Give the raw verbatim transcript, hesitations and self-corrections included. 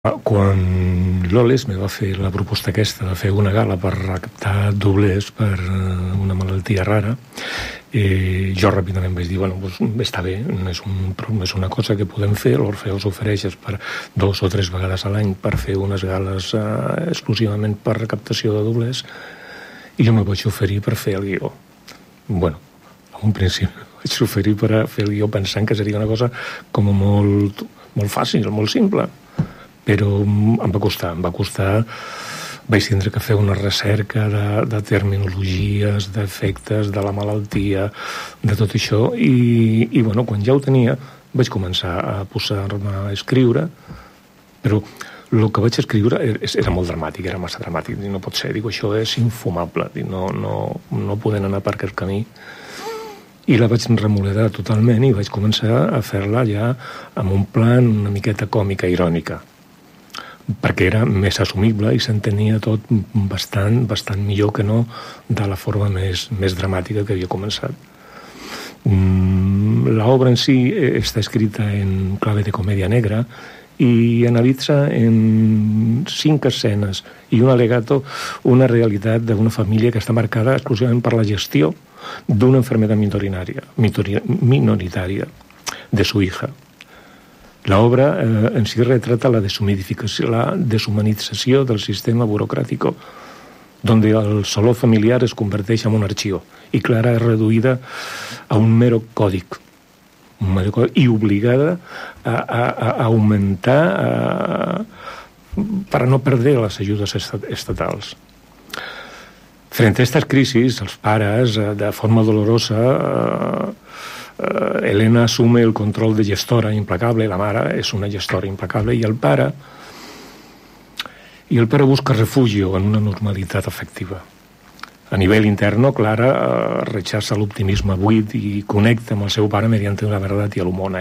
Quan l'Oles me va fer la proposta aquesta de fer una gala per recaptar doblers per una malaltia rara, eh, jo ràpidament vaig dir, bueno, pues, està bé, no és, un, no és una cosa que podem fer, l'Orfeó s'ofereix per dos o tres vegades a l'any per fer unes gales eh, exclusivament per recaptació de doblers, i jo me vaig oferir per fer el guió. Bueno, a un principi vaig oferir per fer el guió pensant que seria una cosa com molt, molt fàcil, molt simple, però em va costar, em va costar, vaig tindre que fer una recerca de, de terminologies, d'efectes, de la malaltia, de tot això, i, i bueno, quan ja ho tenia, vaig començar a posar-me a escriure, però el que vaig escriure era molt dramàtic, era massa dramàtic, no pot ser, dic, això és infumable, no, no, no podem anar per aquest camí. I la vaig remoledar totalment i vaig començar a fer-la ja amb un plan una miqueta còmica, irònica, perquè era més assumible i s'entenia tot bastant, bastant millor que no de la forma més, més dramàtica que havia començat. Mm, l'obra en si està escrita en clave de comèdia negra i analitza en cinc escenes i un alegato una realitat d'una família que està marcada exclusivament per la gestió d'una enfermedad minoritària, minoritària de su hija. La obra eh, en si retrata la deshumidificació, la deshumanització del sistema burocràtic, donde el saló familiar es converteix en un arxiu i Clara és reduïda a un mero còdic, un mero còdic i obligada a, a, a augmentar a, per a no perdre les ajudes estatals. Frente a estas crisis, els pares, de forma dolorosa, eh, Elena asume el control de gestora implacable, la mare és una gestora implacable, i el pare, i el pare busca refugio en una normalitat afectiva. A nivell interno, Clara eh, rechaza l'optimisme buit i connecta amb el seu pare mediante la veritat i l'humor.